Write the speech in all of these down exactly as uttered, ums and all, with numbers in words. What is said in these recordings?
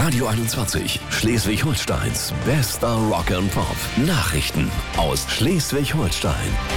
Radio einundzwanzig, Schleswig-Holsteins bester Rock and Pop. Nachrichten aus Schleswig-Holstein.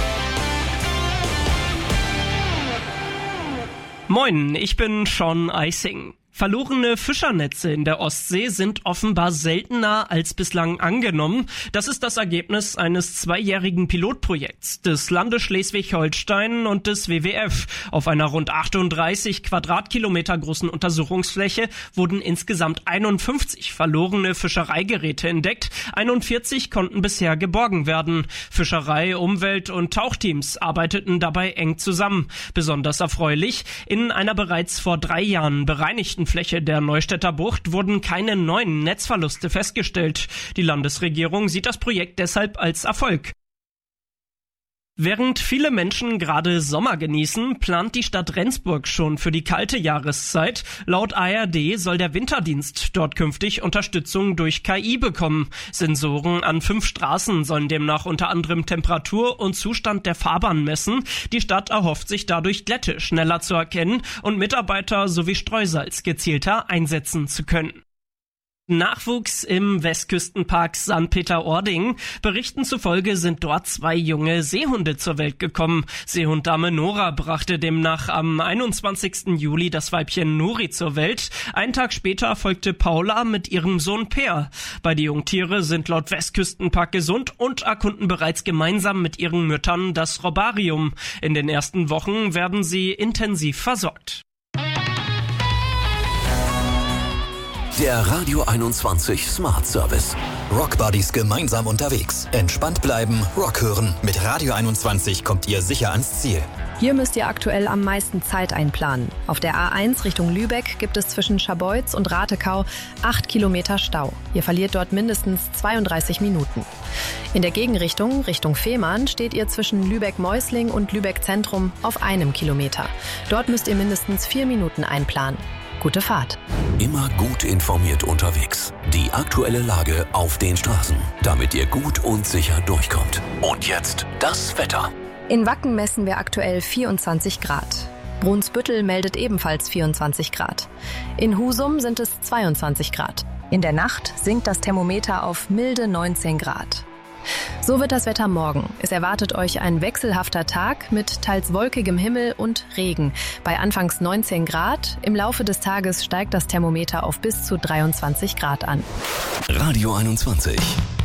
Moin, ich bin Sean Eising. Verlorene Fischernetze in der Ostsee sind offenbar seltener als bislang angenommen. Das ist das Ergebnis eines zweijährigen Pilotprojekts des Landes Schleswig-Holstein und des W W F. Auf einer rund achtunddreißig Quadratkilometer großen Untersuchungsfläche wurden insgesamt einundfünfzig verlorene Fischereigeräte entdeckt. einundvierzig konnten bisher geborgen werden. Fischerei, Umwelt und Tauchteams arbeiteten dabei eng zusammen. Besonders erfreulich, in einer bereits vor drei Jahren bereinigten Fläche der Neustädter Bucht wurden keine neuen Netzverluste festgestellt. Die Landesregierung sieht das Projekt deshalb als Erfolg. Während viele Menschen gerade Sommer genießen, plant die Stadt Rendsburg schon für die kalte Jahreszeit. Laut A R D soll der Winterdienst dort künftig Unterstützung durch K I bekommen. Sensoren an fünf Straßen sollen demnach unter anderem Temperatur und Zustand der Fahrbahn messen. Die Stadt erhofft sich dadurch, Glätte schneller zu erkennen und Mitarbeiter sowie Streusalz gezielter einsetzen zu können. Nachwuchs im Westküstenpark Sankt Peter-Ording. Berichten zufolge sind dort zwei junge Seehunde zur Welt gekommen. Seehunddame Nora brachte demnach am einundzwanzigsten Juli das Weibchen Nuri zur Welt. Einen Tag später folgte Paula mit ihrem Sohn Peer. Beide Jungtiere sind laut Westküstenpark gesund und erkunden bereits gemeinsam mit ihren Müttern das Robarium. In den ersten Wochen werden sie intensiv versorgt. Der Radio einundzwanzig Smart Service. Rock Buddies gemeinsam unterwegs. Entspannt bleiben, Rock hören. Mit Radio einundzwanzig kommt ihr sicher ans Ziel. Hier müsst ihr aktuell am meisten Zeit einplanen. Auf der A eins Richtung Lübeck gibt es zwischen Scharbeutz und Ratekau acht Kilometer Stau. Ihr verliert dort mindestens zweiunddreißig Minuten. In der Gegenrichtung, Richtung Fehmarn, steht ihr zwischen Lübeck-Meusling und Lübeck-Zentrum auf einem Kilometer. Dort müsst ihr mindestens vier Minuten einplanen. Gute Fahrt. Immer gut informiert unterwegs. Die aktuelle Lage auf den Straßen, damit ihr gut und sicher durchkommt. Und jetzt das Wetter. In Wacken messen wir aktuell vierundzwanzig Grad. Brunsbüttel meldet ebenfalls vierundzwanzig Grad. In Husum sind es zweiundzwanzig Grad. In der Nacht sinkt das Thermometer auf milde neunzehn Grad. So wird das Wetter morgen. Es erwartet euch ein wechselhafter Tag mit teils wolkigem Himmel und Regen. Bei anfangs neunzehn Grad. Im Laufe des Tages steigt das Thermometer auf bis zu dreiundzwanzig Grad an. Radio einundzwanzig.